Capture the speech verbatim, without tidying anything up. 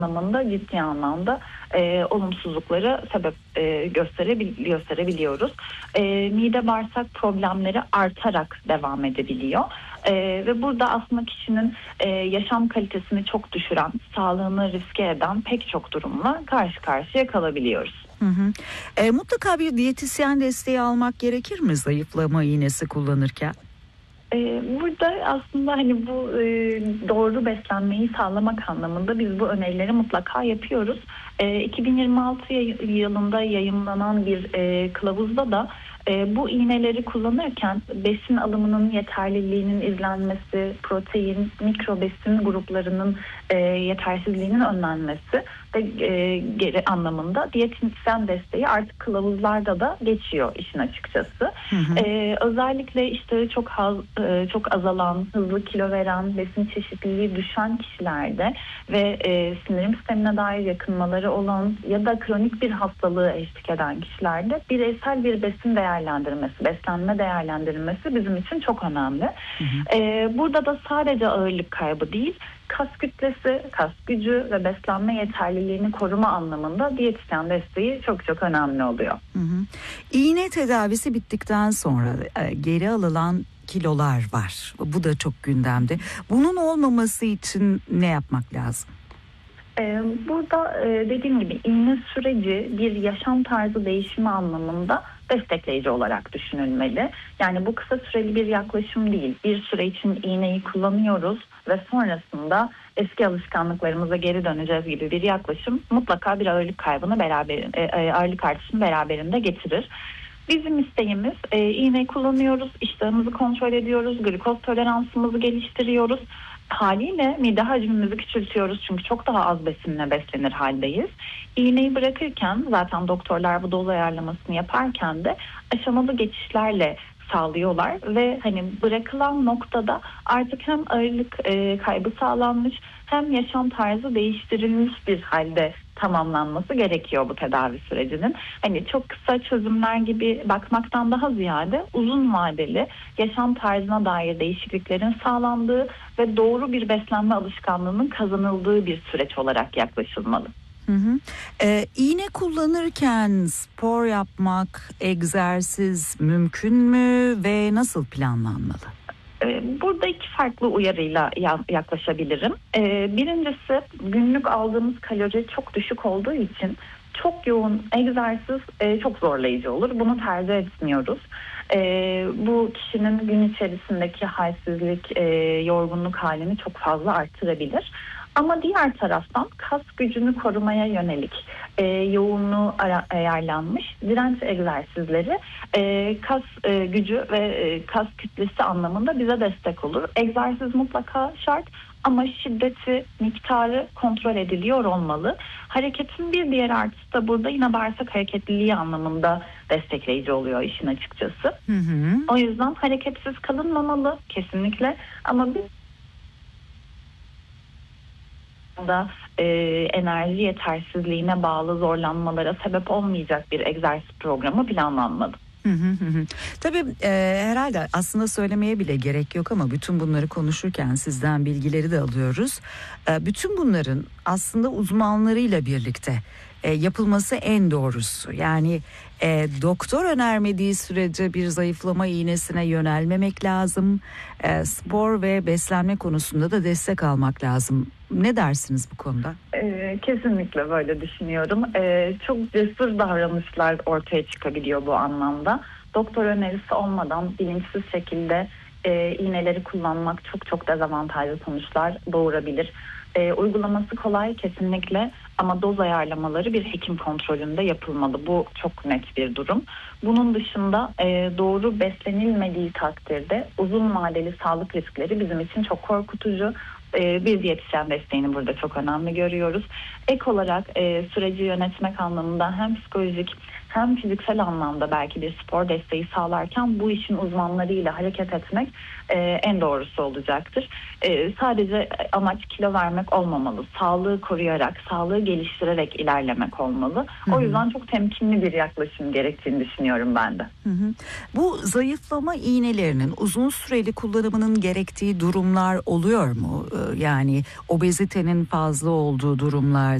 anlamında ciddi anlamda e, olumsuzlukları sebep e, gösterebil- gösterebiliyoruz. E, mide bağırsak problemleri artarak devam edebiliyor. E, ve burada aslında kişinin e, yaşam kalitesini çok düşüren, sağlığını riske eden pek çok durumla karşı karşıya kalabiliyoruz. Hı hı. E, mutlaka bir diyetisyen desteği almak gerekir mi zayıflama iğnesi kullanırken? Burada aslında hani bu doğru beslenmeyi sağlamak anlamında biz bu önerileri mutlaka yapıyoruz. iki bin yirmi altı yılında yayımlanan bir kılavuzda da bu iğneleri kullanırken besin alımının yeterliliğinin izlenmesi, protein, mikro besin gruplarının yetersizliğinin önlenmesi ve geri anlamında diyetisyen desteği artık kılavuzlarda da geçiyor işin açıkçası. Hı hı. Ee, özellikle işte çok az, çok azalan, hızlı kilo veren, besin çeşitliliği düşen kişilerde ve e, sindirim sistemine dair yakınmaları olan ya da kronik bir hastalığı eşlik eden kişilerde bireysel bir besin değerlendirmesi, beslenme değerlendirilmesi bizim için çok önemli. Hı hı. Ee, burada da sadece ağırlık kaybı değil, kas kütlesi, kas gücü ve beslenme yeterliliğini koruma anlamında diyetisyen desteği çok çok önemli oluyor. Hı hı. İğne tedavisi bittikten sonra e, geri alınan kilolar var. Bu da çok gündemde. Bunun olmaması için ne yapmak lazım? Burada dediğim gibi iğne süreci bir yaşam tarzı değişimi anlamında destekleyici olarak düşünülmeli. Yani bu kısa süreli bir yaklaşım değil. Bir süre için iğneyi kullanıyoruz ve sonrasında eski alışkanlıklarımıza geri döneceğiz gibi bir yaklaşım mutlaka bir ağırlık kaybını beraber, ağırlık artışını beraberinde getirir. Bizim isteğimiz e, iğneyi kullanıyoruz, iştahımızı kontrol ediyoruz, glikoz toleransımızı geliştiriyoruz. Haliyle mide hacmimizi küçültüyoruz çünkü çok daha az besinle beslenir haldeyiz. İğneyi bırakırken zaten doktorlar bu doz ayarlamasını yaparken de aşamalı geçişlerle sağlıyorlar ve hani bırakılan noktada artık hem ağırlık e, kaybı sağlanmış hem yaşam tarzı değiştirilmiş bir halde tamamlanması gerekiyor bu tedavi sürecinin. Hani çok kısa çözümler gibi bakmaktan daha ziyade uzun vadeli yaşam tarzına dair değişikliklerin sağlandığı ve doğru bir beslenme alışkanlığının kazanıldığı bir süreç olarak yaklaşılmalı. Hı hı. Ee, iğne kullanırken spor yapmak, egzersiz mümkün mü ve nasıl planlanmalı? Burada iki farklı uyarıyla yaklaşabilirim. Birincisi günlük aldığımız kalori çok düşük olduğu için çok yoğun egzersiz çok zorlayıcı olur. Bunu tercih etmiyoruz. Bu kişinin gün içerisindeki halsizlik, yorgunluk halini çok fazla artırabilir. Ama diğer taraftan kas gücünü korumaya yönelik e, yoğunluğu ara, ayarlanmış direnç egzersizleri e, kas e, gücü ve e, kas kütlesi anlamında bize destek olur. Egzersiz mutlaka şart ama şiddeti, miktarı kontrol ediliyor olmalı. Hareketin bir diğer artısı da burada yine bağırsak hareketliliği anlamında destekleyici oluyor işin açıkçası. Hı hı. O yüzden hareketsiz kalınmamalı kesinlikle ama bir da e, enerji yetersizliğine bağlı zorlanmalara sebep olmayacak bir egzersiz programı planlanmalı. Hı hı hı. Tabii e, herhalde aslında söylemeye bile gerek yok ama bütün bunları konuşurken sizden bilgileri de alıyoruz. E, bütün bunların aslında uzmanlarıyla birlikte e, yapılması en doğrusu. Yani e, doktor önermediği sürece bir zayıflama iğnesine yönelmemek lazım. E, spor ve beslenme konusunda da destek almak lazım. Ne dersiniz bu konuda? Ee, kesinlikle böyle düşünüyorum. Ee, çok cesur davranışlar ortaya çıkabiliyor bu anlamda. Doktor önerisi olmadan bilinçsiz şekilde e, iğneleri kullanmak çok çok dezavantajlı sonuçlar doğurabilir. E, uygulaması kolay kesinlikle ama doz ayarlamaları bir hekim kontrolünde yapılmalı. Bu çok net bir durum. Bunun dışında e, doğru beslenilmediği takdirde uzun vadeli sağlık riskleri bizim için çok korkutucu. E, bir diyetisyen desteğini burada çok önemli görüyoruz. Ek olarak e, süreci yönetmek anlamında hem psikolojik hem fiziksel anlamda belki bir spor desteği sağlarken bu işin uzmanlarıyla hareket etmek e, en doğrusu olacaktır. E, sadece amaç kilo vermek olmamalı. Sağlığı koruyarak, sağlığı geliştirerek ilerlemek olmalı. Hı hı. O yüzden çok temkinli bir yaklaşım gerektiğini düşünüyorum ben de. Hı hı. Bu zayıflama iğnelerinin uzun süreli kullanımının gerektiği durumlar oluyor mu? Ee, Yani obezitenin fazla olduğu durumlar